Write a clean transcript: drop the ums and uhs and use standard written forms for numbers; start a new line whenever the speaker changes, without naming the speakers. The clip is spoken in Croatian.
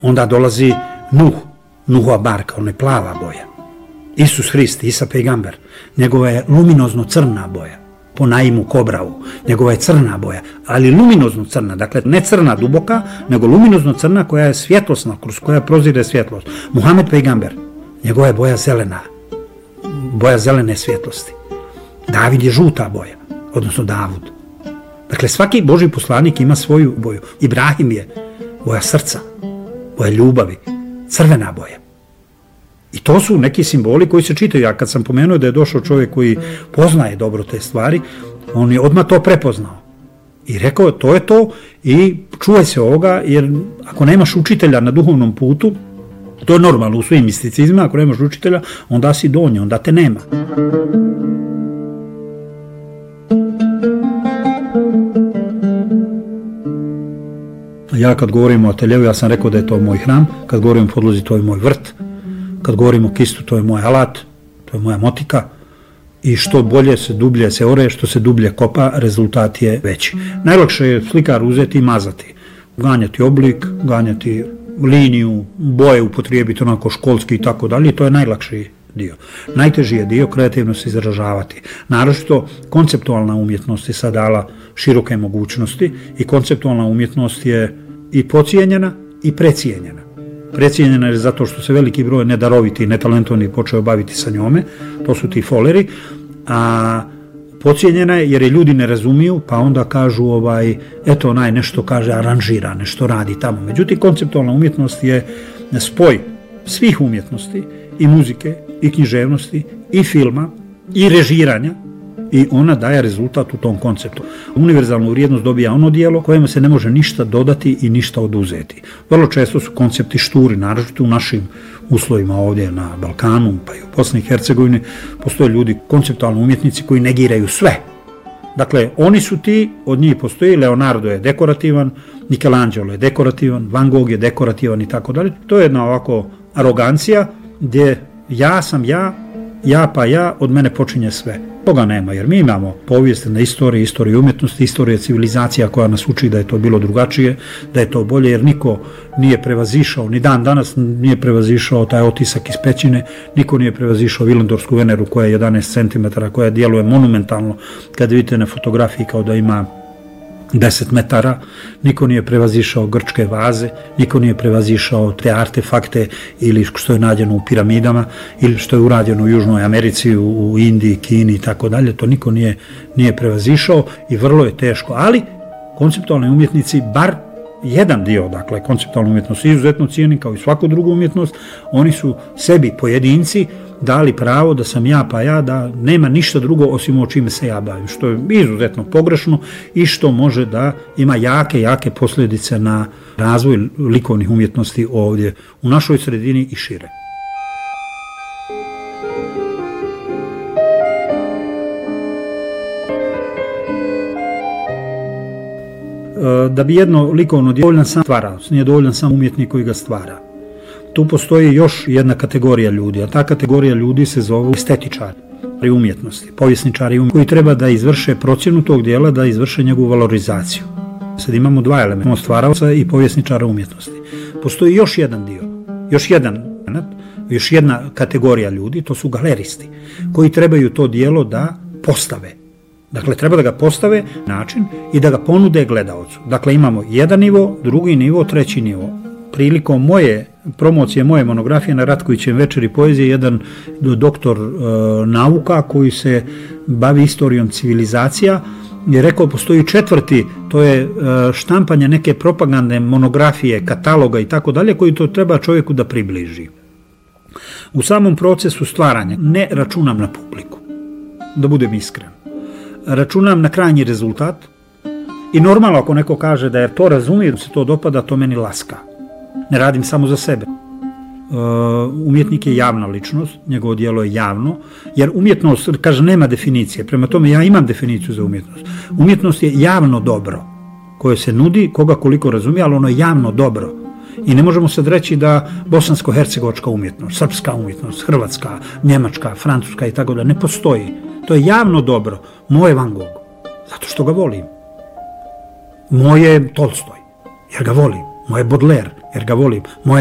Onda dolazi Nuhova barka, ona je plava boja. Isus Hrist, Isa pejgamber, njegova je luminozno crna boja. Po Naimu Kobravu, njegova je crna boja, ali luminozno crna, dakle ne crna duboka, nego luminozno crna koja je svjetlosna, kroz koja prozire svjetlost. Muhammed pejgamber, njegova je boja zelena, boja zelene svjetlosti. David je žuta boja, odnosno Davud. Dakle, svaki Božji poslanik ima svoju boju. Ibrahim je boja srca, boja ljubavi, crvena boja. I to su neki simboli koji se čitaju. Ja kad sam pomenuo da je došao čovjek koji poznaje dobro te stvari, on je odmah to prepoznao. I rekao, to je to i čuvaj se ovoga, jer ako nemaš učitelja na duhovnom putu, to je normalno u svim misticizmima, ako nemaš učitelja, onda si donji, onda te nema. Ja kad govorim o ateljevu, ja sam rekao da je to moj hram, kad govorim o podlozi, to je moj vrt, kad govorim o kistu, to je moj alat, to je moja motika i što bolje se dublje se ore, što se dublje kopa, rezultat je veći. Najlakše je slikar uzeti i mazati, ganjati oblik, ganjati liniju, boje upotrijebiti onako školski i tako dalje, to je najlakši dio. Najteži je dio kreativno se izražavati. Naročito konceptualna umjetnost je sad dala široke mogućnosti i konceptualna umjetnost je i pocijenjena i precijenjena. Precijenjena je zato što se veliki broj nedaroviti i netalentovni počeo baviti sa njome, to su ti foleri, a pocijenjena je jer je ljudi ne razumiju, pa onda kažu eto onaj nešto kaže aranžira, nešto radi tamo. Međutim, konceptualna umjetnost je spoj svih umjetnosti, i muzike, i književnosti, i filma, i režiranja, i ona daje rezultat u tom konceptu. Univerzalnu vrijednost dobija ono dijelo kojemu se ne može ništa dodati i ništa oduzeti. Vrlo često su koncepti šturi, naročito u našim uslovima ovdje na Balkanu, pa i u Bosni i Hercegovini, postoje ljudi, konceptualni umjetnici koji negiraju sve. Dakle, oni su ti, od njih postoji, Leonardo je dekorativan, Michelangelo je dekorativan, Van Gogh je dekorativan i tako dalje. To je jedna ovako arogancija gdje ja sam ja pa ja, od mene počinje sve. Toga nema, jer mi imamo povijest na istoriji umjetnosti, istorije civilizacija koja nas uči da je to bilo drugačije, da je to bolje, jer niko nije prevazišao, ni dan danas nije prevazišao taj otisak iz pećine, niko nije prevazišao Vilendorsku Veneru koja je 11 cm, koja djeluje monumentalno, kad vidite na fotografiji kao da ima 10 metara, niko nije prevazišao grčke vaze, niko nije prevazišao te artefakte ili što je nađeno u piramidama ili što je urađeno u Južnoj Americi, u Indiji, Kini i tako dalje, to niko nije prevazišao i vrlo je teško, ali konceptualni umjetnici, bar jedan dio, dakle, konceptualnu umjetnost izuzetno cijeni kao i svaku drugu umjetnost, oni su sebi pojedinci dali pravo da sam ja pa ja, da nema ništa drugo osim o čime se ja bavim, što je izuzetno pogrešno i što može da ima jake posljedice na razvoj likovnih umjetnosti ovdje u našoj sredini i šire. Da bi jedno likovno djelo dovoljan sam stvaraoc, nije dovoljan sam umjetnik koji ga stvara. Tu postoji još jedna kategorija ljudi, a ta kategorija ljudi se zove estetičari umjetnosti, povjesničari umjetnosti, koji treba da izvrše procjenu tog dijela, da izvrše njegovu valorizaciju. Sad imamo dva elementa, stvaraoca i povjesničara umjetnosti. Postoji još jedan dio, još jedna kategorija ljudi, to su galeristi, koji trebaju to dijelo da postave. Dakle, treba da ga postave način i da ga ponude gledaocu. Dakle, imamo jedan nivo, drugi nivo, treći nivo. Prilikom promocije moje monografije na Ratkovićem večeri poezije, jedan doktor nauka koji se bavi istorijom civilizacija je rekao postoji četvrti, to je štampanje neke propagandne monografije, kataloga i tako dalje, koji to treba čovjeku da približi. U samom procesu stvaranja ne računam na publiku, da budem iskren. Računam na krajnji rezultat i normalno ako neko kaže da je to razumije, da se to dopada, to meni laska. Ne radim samo za sebe. Umjetnik je javna ličnost, njegovo djelo je javno, jer umjetnost, kaže, nema definicije, prema tome ja imam definiciju za umjetnost. Umjetnost je javno dobro, koje se nudi, koga koliko razumije, ali ono je javno dobro. I ne možemo sad reći da bosansko-hercegovačka umjetnost, srpska umjetnost, hrvatska, njemačka, francuska i tako da ne postoji. To je javno dobro. Moje Van Gogh, zato što ga volim. Moje Tolstoj, jer ga volim. Moje Baudelaire, jer ga volim.